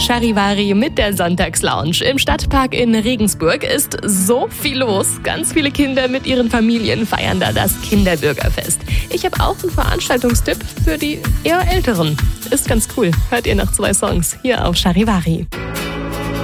Charivari mit der Sonntagslounge. Im Stadtpark in Regensburg ist so viel los. Ganz viele Kinder mit ihren Familien feiern da das Kinderbürgerfest. Ich habe auch einen Veranstaltungstipp für die eher Älteren. Ist ganz cool. Hört ihr nach 2 Songs hier auf Charivari.